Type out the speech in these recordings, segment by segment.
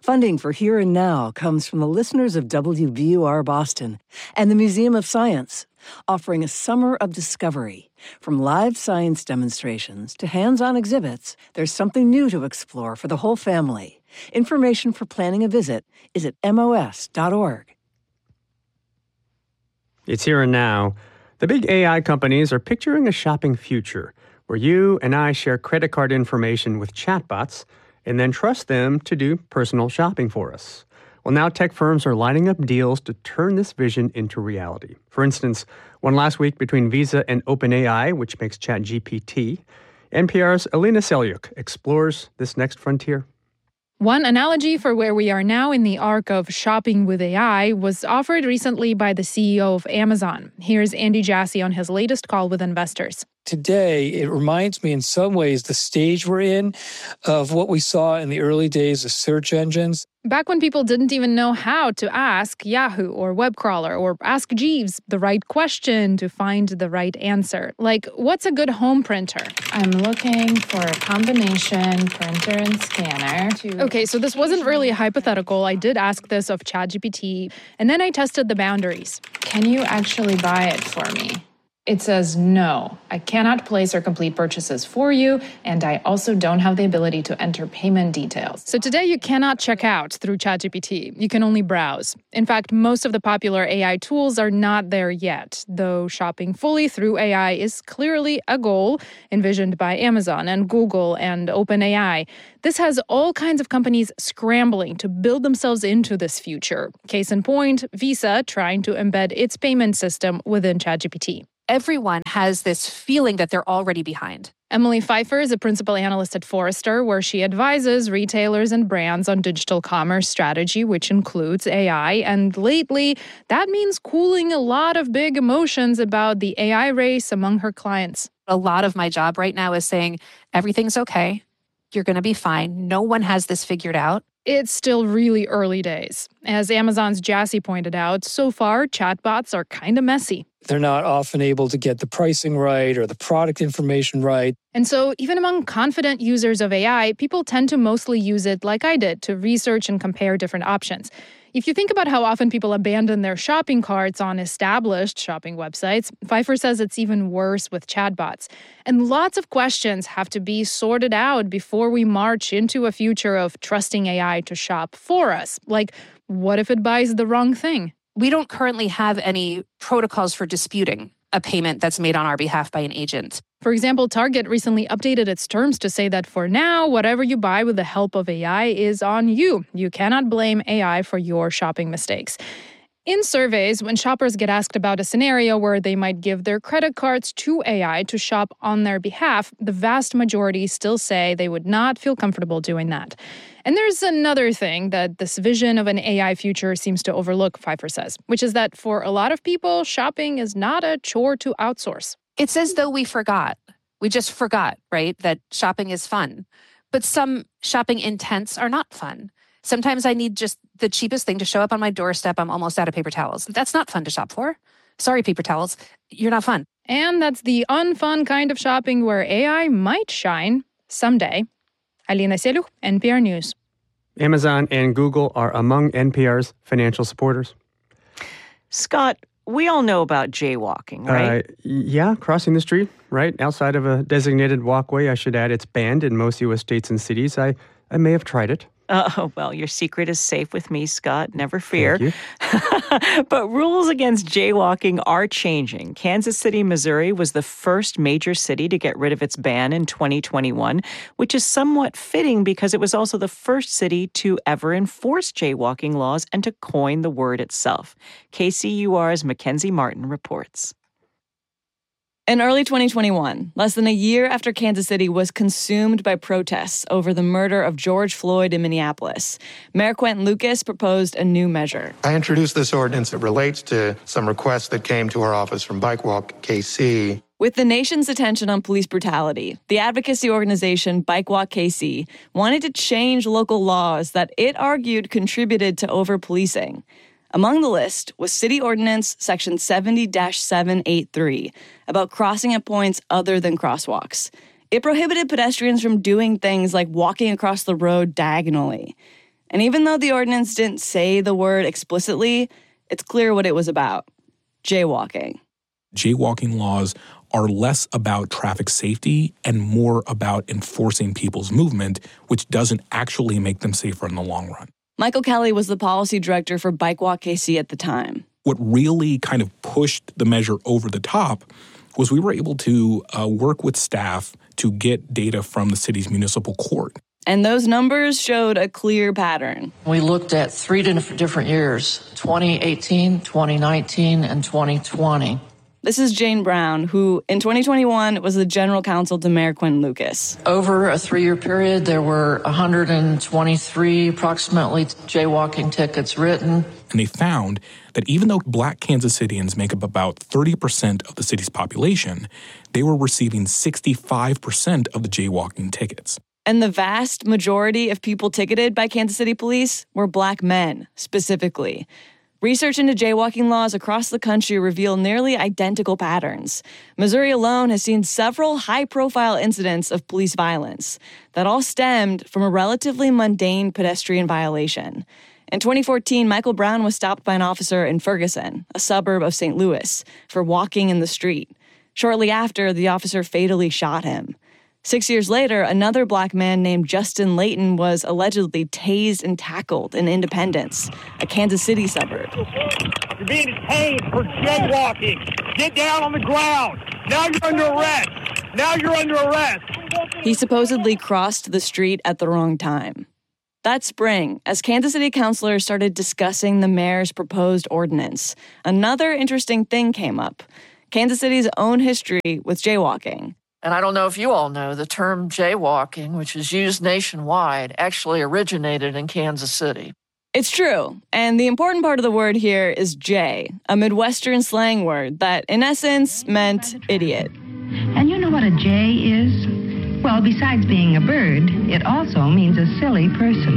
Funding for Here and Now comes from the listeners of WBUR Boston and the Museum of Science, offering a summer of discovery. From live science demonstrations to hands-on exhibits, there's something new to explore for the whole family. Information for planning a visit is at mos.org. It's Here and Now. The big AI companies are picturing a shopping future where you and I share credit card information with chatbots and then trust them to do personal shopping for us. Well, now tech firms are lining up deals to turn this vision into reality. For instance, one last week between Visa and OpenAI, which makes ChatGPT. NPR's Alina Selyuk explores this next frontier. One analogy for where we are now in the arc of shopping with AI was offered recently by the CEO of Amazon. Here's Andy Jassy on his latest call with investors. Today, it reminds me in some ways the stage we're in of what we saw in the early days of search engines. Back when people didn't even know how to ask Yahoo or Webcrawler or ask Jeeves the right question to find the right answer. Like, what's a good home printer? I'm looking for a combination printer and scanner. Okay, so this wasn't really a hypothetical. I did ask this of ChatGPT, and then I tested the boundaries. Can you actually buy it for me? It says, no, I cannot place or complete purchases for you, and I also don't have the ability to enter payment details. So today you cannot check out through ChatGPT. You can only browse. In fact, most of the popular AI tools are not there yet, though shopping fully through AI is clearly a goal envisioned by Amazon and Google and OpenAI. This has all kinds of companies scrambling to build themselves into this future. Case in point, Visa trying to embed its payment system within ChatGPT. Everyone has this feeling that they're already behind. Emily Pfeiffer is a principal analyst at Forrester, where she advises retailers and brands on digital commerce strategy, which includes AI. And lately, that means cooling a lot of big emotions about the AI race among her clients. A lot of my job right now is saying, everything's okay. You're going to be fine. No one has this figured out. It's still really early days. As Amazon's Jassy pointed out, so far, chatbots are kind of messy. They're not often able to get the pricing right or the product information right. And so even among confident users of AI, people tend to mostly use it like I did, to research and compare different options. If you think about how often people abandon their shopping carts on established shopping websites, Pfeiffer says it's even worse with chatbots. And lots of questions have to be sorted out before we march into a future of trusting AI to shop for us. Like, what if it buys the wrong thing? We don't currently have any protocols for disputing a payment that's made on our behalf by an agent. For example, Target recently updated its terms to say that for now, whatever you buy with the help of AI is on you. You cannot blame AI for your shopping mistakes. In surveys, when shoppers get asked about a scenario where they might give their credit cards to AI to shop on their behalf, the vast majority still say they would not feel comfortable doing that. And there's another thing that this vision of an AI future seems to overlook, Pfeiffer says, which is that for a lot of people, shopping is not a chore to outsource. It's as though we forgot. We just forgot, right, that shopping is fun. But some shopping intents are not fun. Sometimes I need just the cheapest thing to show up on my doorstep. I'm almost out of paper towels. That's not fun to shop for. Sorry, paper towels. You're not fun. And that's the unfun kind of shopping where AI might shine someday. Alina Selyuk, NPR News. Amazon and Google are among NPR's financial supporters. Scott, we all know about jaywalking, right? Yeah, crossing the street, right? Outside of a designated walkway. I should add, it's banned in most U.S. states and cities. I may have tried it. Well, your secret is safe with me, Scott. Never fear. Thank you. But rules against jaywalking are changing. Kansas City, Missouri was the first major city to get rid of its ban in 2021, which is somewhat fitting because it was also the first city to ever enforce jaywalking laws and to coin the word itself. KCUR's Mackenzie Martin reports. In early 2021, less than a year after Kansas City was consumed by protests over the murder of George Floyd in Minneapolis, Mayor Quentin Lucas proposed a new measure. I introduced this ordinance that relates to some requests that came to our office from Bike Walk KC. With the nation's attention on police brutality, the advocacy organization Bike Walk KC wanted to change local laws that it argued contributed to over-policing. Among the list was City Ordinance Section 70-783 about crossing at points other than crosswalks. It prohibited pedestrians from doing things like walking across the road diagonally. And even though the ordinance didn't say the word explicitly, it's clear what it was about: jaywalking. Jaywalking laws are less about traffic safety and more about enforcing people's movement, which doesn't actually make them safer in the long run. Michael Kelly was the policy director for Bike Walk KC at the time. What really kind of pushed the measure over the top was we were able to work with staff to get data from the city's municipal court. And those numbers showed a clear pattern. We looked at 3 different years, 2018, 2019, and 2020. This is Jane Brown, who in 2021 was the general counsel to Mayor Quinn Lucas. Over a 3-year period, there were 123 approximately jaywalking tickets written. And they found that even though Black Kansas Cityans make up about 30% of the city's population, they were receiving 65% of the jaywalking tickets. And the vast majority of people ticketed by Kansas City police were Black men, specifically. Research into jaywalking laws across the country reveal nearly identical patterns. Missouri alone has seen several high-profile incidents of police violence that all stemmed from a relatively mundane pedestrian violation. In 2014, Michael Brown was stopped by an officer in Ferguson, a suburb of St. Louis, for walking in the street. Shortly after, the officer fatally shot him. 6 years later, another Black man named Justin Layton was allegedly tased and tackled in Independence, a Kansas City suburb. You're being tased for jaywalking. Get down on the ground. Now you're under arrest. He supposedly crossed the street at the wrong time. That spring, as Kansas City councilors started discussing the mayor's proposed ordinance, another interesting thing came up: Kansas City's own history with jaywalking. And I don't know if you all know, the term jaywalking, which is used nationwide, actually originated in Kansas City. It's true. And the important part of the word here is jay, a Midwestern slang word that, in essence, meant idiot. And you know what a jay is? Well, besides being a bird, it also means a silly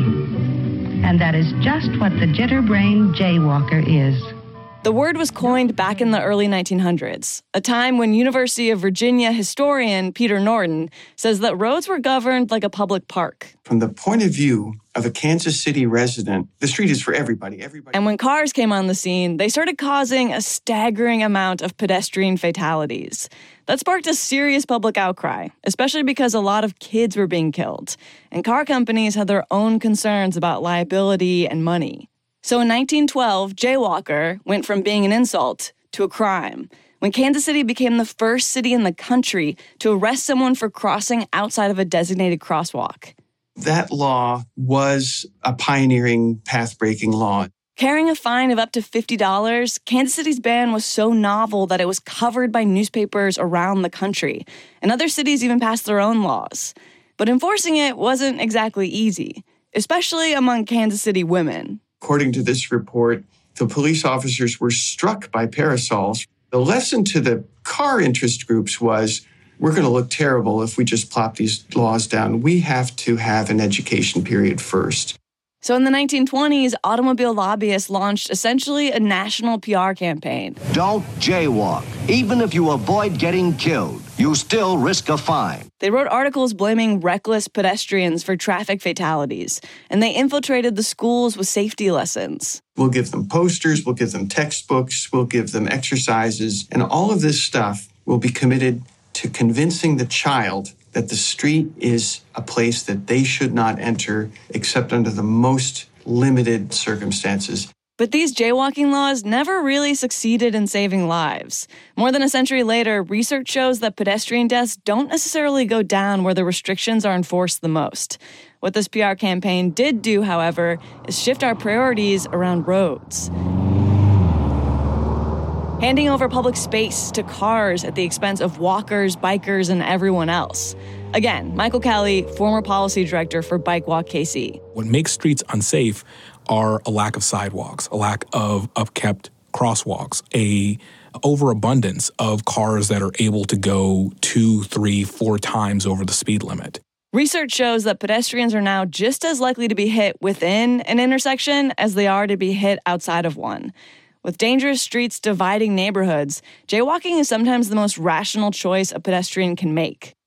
person. And that is just what the jitter-brained jaywalker is. The word was coined back in the early 1900s, a time when University of Virginia historian Peter Norton says that roads were governed like a public park. From the point of view of a Kansas City resident, the street is for everybody. And when cars came on the scene, they started causing a staggering amount of pedestrian fatalities. That sparked a serious public outcry, especially because a lot of kids were being killed, and car companies had their own concerns about liability and money. So in 1912, jaywalker went from being an insult to a crime, when Kansas City became the first city in the country to arrest someone for crossing outside of a designated crosswalk. That law was a pioneering, path-breaking law. Carrying a fine of up to $50, Kansas City's ban was so novel that it was covered by newspapers around the country, and other cities even passed their own laws. But enforcing it wasn't exactly easy, especially among Kansas City women. According to this report, the police officers were struck by parasols. The lesson to the car interest groups was, we're going to look terrible if we just plop these laws down. We have to have an education period first. So in the 1920s, automobile lobbyists launched essentially a national PR campaign. Don't jaywalk. Even if you avoid getting killed, you still risk a fine. They wrote articles blaming reckless pedestrians for traffic fatalities, and they infiltrated the schools with safety lessons. We'll give them posters, we'll give them textbooks, we'll give them exercises, and all of this stuff will be committed to convincing the child that the street is a place that they should not enter except under the most limited circumstances. But these jaywalking laws never really succeeded in saving lives. More than a century later, research shows that pedestrian deaths don't necessarily go down where the restrictions are enforced the most. What this PR campaign did do, however, is shift our priorities around roads. Handing over public space to cars at the expense of walkers, bikers, and everyone else. Again, Michael Kelly, former policy director for Bike Walk KC. What makes streets unsafe are a lack of sidewalks, a lack of upkept crosswalks, a overabundance of cars that are able to go 2, 3, 4 times over the speed limit. Research shows that pedestrians are now just as likely to be hit within an intersection as they are to be hit outside of one. With dangerous streets dividing neighborhoods, jaywalking is sometimes the most rational choice a pedestrian can make.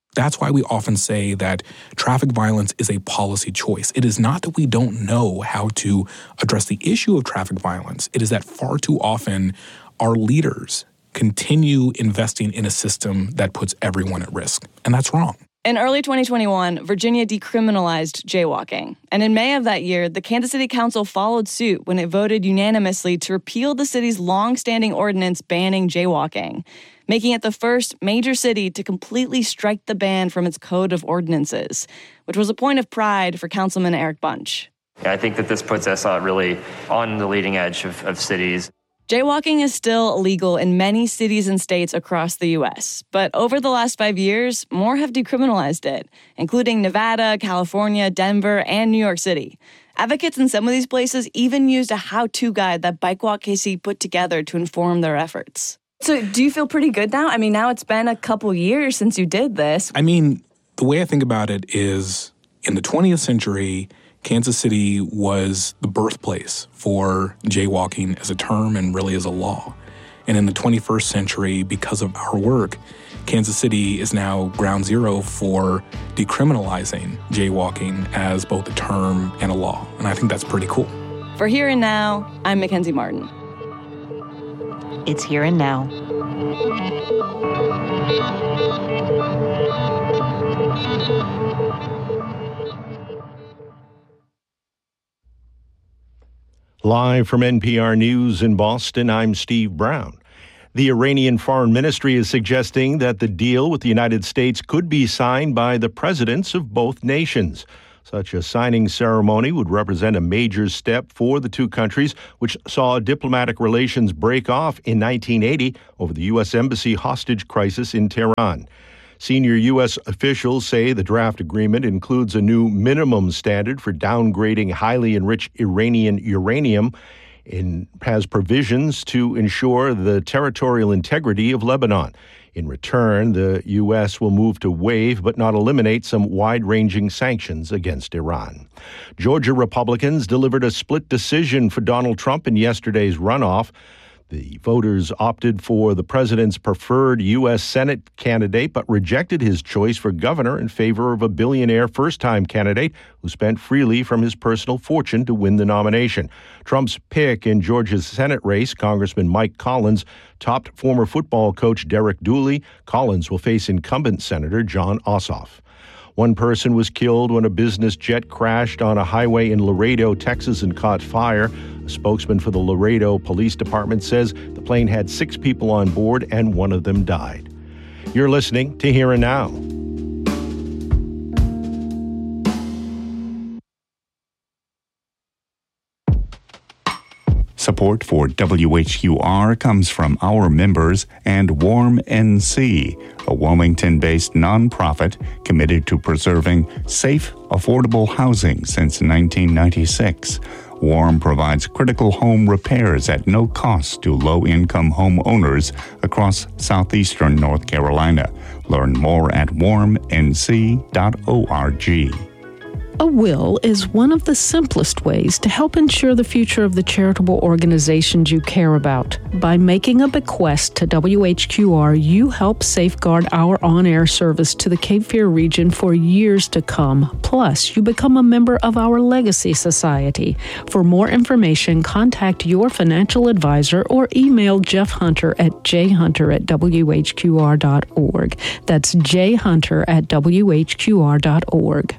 That's why we often say that traffic violence is a policy choice. It is not that we don't know how to address the issue of traffic violence. It is that far too often our leaders continue investing in a system that puts everyone at risk. And that's wrong. In early 2021, Virginia decriminalized jaywalking. And in May of that year, the Kansas City Council followed suit when it voted unanimously to repeal the city's long-standing ordinance banning jaywalking, making it the first major city to completely strike the ban from its code of ordinances, which was a point of pride for Councilman Eric Bunch. I think that this puts us really on the leading edge of cities. Jaywalking is still illegal in many cities and states across the U.S., but over the last 5 years, more have decriminalized it, including Nevada, California, Denver, and New York City. Advocates in some of these places even used a how-to guide that Bike Walk KC put together to inform their efforts. So do you feel pretty good now? I mean, now it's been a couple years since you did this. I mean, the way I think about it is in the 20th century, Kansas City was the birthplace for jaywalking as a term and really as a law. And in the 21st century, because of our work, Kansas City is now ground zero for decriminalizing jaywalking as both a term and a law. And I think that's pretty cool. For Here and Now, I'm Mackenzie Martin. It's Here and Now. Live from NPR News in Boston, I'm Steve Brown. The Iranian Foreign Ministry is suggesting that the deal with the United States could be signed by the presidents of both nations. Such a signing ceremony would represent a major step for the two countries, which saw diplomatic relations break off in 1980 over the U.S. Embassy hostage crisis in Tehran. Senior U.S. officials say the draft agreement includes a new minimum standard for downgrading highly enriched Iranian uranium and has provisions to ensure the territorial integrity of Lebanon. In return, the U.S. will move to waive but not eliminate some wide-ranging sanctions against Iran. Georgia Republicans delivered a split decision for Donald Trump in yesterday's runoff. The voters opted for the president's preferred U.S. Senate candidate, but rejected his choice for governor in favor of a billionaire first-time candidate who spent freely from his personal fortune to win the nomination. Trump's pick in Georgia's Senate race, Congressman Mike Collins, topped former football coach Derek Dooley. Collins will face incumbent Senator Jon Ossoff. One person was killed when a business jet crashed on a highway in Laredo, Texas, and caught fire. A spokesman for the Laredo Police Department says the plane had 6 people on board and one of them died. You're listening to Here and Now. Support for WHQR comes from our members and Warm NC, a Wilmington-based nonprofit committed to preserving safe, affordable housing since 1996. Warm provides critical home repairs at no cost to low-income homeowners across southeastern North Carolina. Learn more at warmnc.org. A will is one of the simplest ways to help ensure the future of the charitable organizations you care about. By making a bequest to WHQR, you help safeguard our on-air service to the Cape Fear region for years to come. Plus, you become a member of our Legacy Society. For more information, contact your financial advisor or email Jeff Hunter at jhunter@whqr.org. That's jhunter@whqr.org.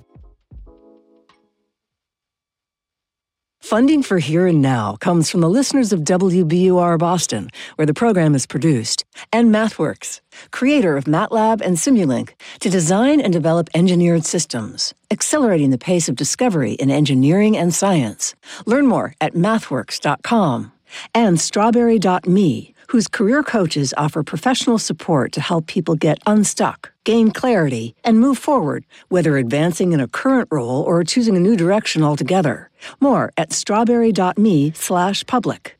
Funding for Here and Now comes from the listeners of WBUR Boston, where the program is produced, and MathWorks, creator of MATLAB and Simulink, to design and develop engineered systems, accelerating the pace of discovery in engineering and science. Learn more at mathworks.com. And Strawberry.me, whose career coaches offer professional support to help people get unstuck, gain clarity, and move forward, whether advancing in a current role or choosing a new direction altogether. More at strawberry.me/public.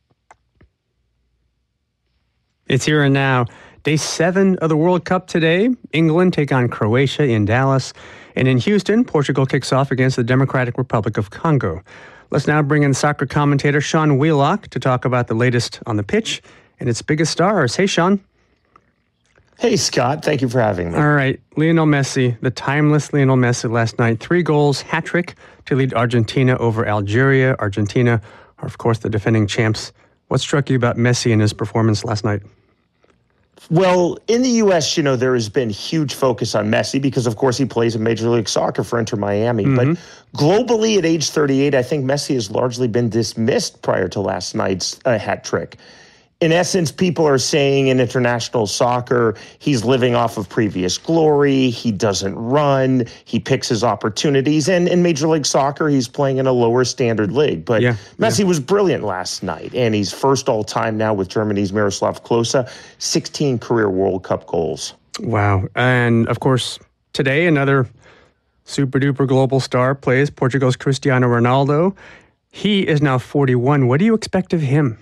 It's Here and Now. Day 7 of the World Cup today. England take on Croatia in Dallas. And in Houston, Portugal kicks off against the Democratic Republic of Congo. Let's now bring in soccer commentator Sean Wheelock to talk about the latest on the pitch and its biggest stars. Hey, Sean. Hey, Scott. Thank you for having me. All right. Lionel Messi, the timeless Lionel Messi last night. 3 goals, hat trick to lead Argentina over Algeria. Argentina are, of course, the defending champs. What struck you about Messi and his performance last night? Well, in the U.S., there has been huge focus on Messi because, of course, he plays in Major League Soccer for Inter Miami. Mm-hmm. But globally, at age 38, I think Messi has largely been dismissed prior to last night's hat trick. In essence, people are saying in international soccer, he's living off of previous glory. He doesn't run. He picks his opportunities. And in Major League Soccer, he's playing in a lower standard league. But Messi was brilliant last night. And he's first all time now with Germany's Miroslav Klose, 16 career World Cup goals. Wow. And of course, today, another super duper global star plays, Portugal's Cristiano Ronaldo. He is now 41. What do you expect of him?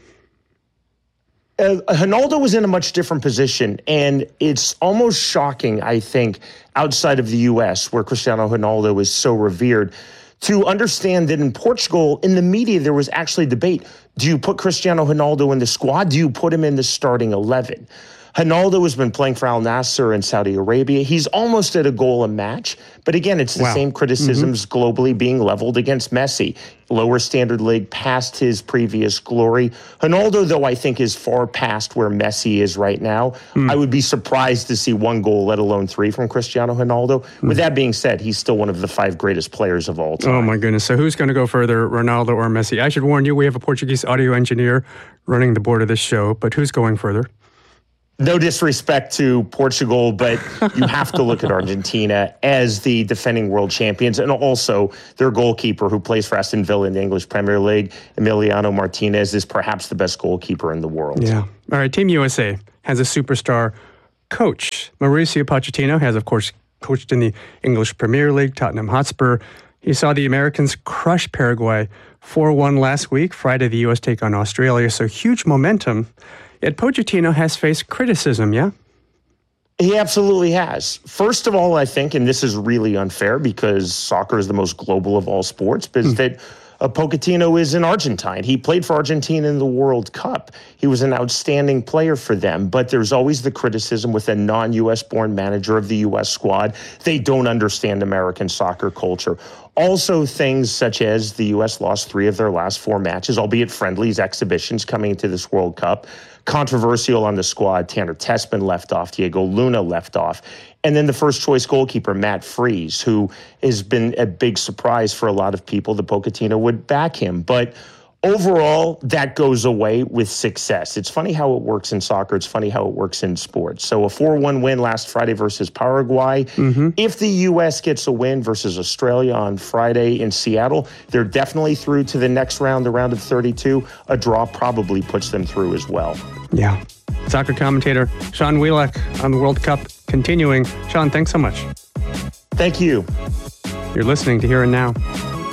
Ronaldo was in a much different position, and it's almost shocking, I think, outside of the U.S., where Cristiano Ronaldo is so revered, to understand that in Portugal, in the media, there was actually debate. Do you put Cristiano Ronaldo in the squad? Do you put him in the starting 11? Ronaldo has been playing for Al Nassr in Saudi Arabia. He's almost at a goal a match. But again, it's the same criticisms globally being leveled against Messi. Lower standard league, past his previous glory. Ronaldo, though, I think is far past where Messi is right now. I would be surprised to see 1 goal, let alone 3 from Cristiano Ronaldo. With that being said, he's still one of the 5 greatest players of all time. Oh, my goodness. So who's going to go further, Ronaldo or Messi? I should warn you, we have a Portuguese audio engineer running the board of this show. But who's going further? No disrespect to Portugal, but you have to look at Argentina as the defending world champions, and also their goalkeeper who plays for Aston Villa in the English Premier League, Emiliano Martinez, is perhaps the best goalkeeper in the world. Yeah. All right, Team USA has a superstar coach. Mauricio Pochettino has, of course, coached in the English Premier League, Tottenham Hotspur. He saw the Americans crush Paraguay 4-1 last week. Friday, the U.S. take on Australia, so huge momentum. Yet Pochettino has faced criticism, yeah? He absolutely has. First of all, I think, and this is really unfair because soccer is the most global of all sports, but is that Pochettino is an Argentine. He played for Argentina in the World Cup. He was an outstanding player for them, but there's always the criticism with a non-U.S. born manager of the U.S. squad. They don't understand American soccer culture. Also, things such as the U.S. lost 3 of their last 4 matches, albeit friendlies, exhibitions coming into this World Cup. Controversial on the squad. Tanner Tessman left off. Diego Luna left off. And then the first choice goalkeeper, Matt Freese, who has been a big surprise for a lot of people that Pochettino would back him. But overall, that goes away with success. It's funny how it works in soccer. It's funny how it works in sports. So a 4-1 win last Friday versus Paraguay. If the U.S. gets a win versus Australia on Friday in Seattle, they're definitely through to the next round, the round of 32. A draw probably puts them through as well. Yeah. Soccer commentator Sean Wheelock on the World Cup continuing. Sean, thanks so much. Thank you. You're listening to Here and Now.